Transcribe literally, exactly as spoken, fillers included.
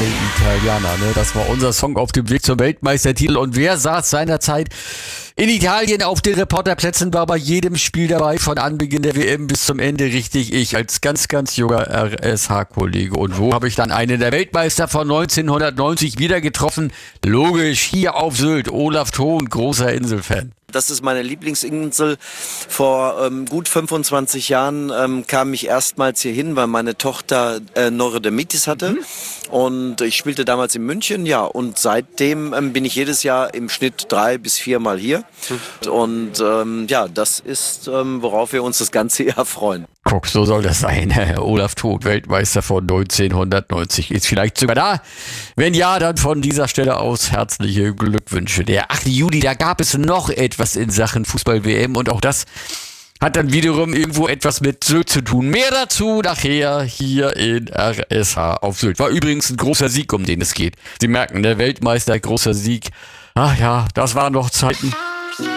Italiana, ne? Das war unser Song auf dem Weg zum Weltmeistertitel. Und wer saß seinerzeit in Italien auf den Reporterplätzen, war bei jedem Spiel dabei, von Anbeginn der W M bis zum Ende, richtig ich, als ganz, ganz junger R S H-Kollege. Und wo habe ich dann einen der Weltmeister von neunzehnhundertneunzig wieder getroffen? Logisch, hier auf Sylt, Olaf Thon, großer Inselfan. Das ist meine Lieblingsinsel. Vor ähm, gut fünfundzwanzig Jahren ähm, kam ich erstmals hier hin, weil meine Tochter äh, Neurodermitis hatte. Mhm. Und ich spielte damals in München, ja. Und seitdem ähm, bin ich jedes Jahr im Schnitt drei bis viermal hier. Mhm. Und ähm, ja, das ist, ähm, worauf wir uns das ganze Jahr freuen. Guck, so soll das sein. Olaf Thon, Weltmeister von neunzehnhundertneunzig, ist vielleicht sogar da. Wenn ja, dann von dieser Stelle aus herzliche Glückwünsche. Der achte Juli, da gab es noch etwas in Sachen Fußball-W M und auch das hat dann wiederum irgendwo etwas mit Sylt zu tun. Mehr dazu nachher hier in R S H auf Sylt. War übrigens ein großer Sieg, um den es geht. Sie merken, der Weltmeister, großer Sieg. Ach ja, das waren noch Zeiten.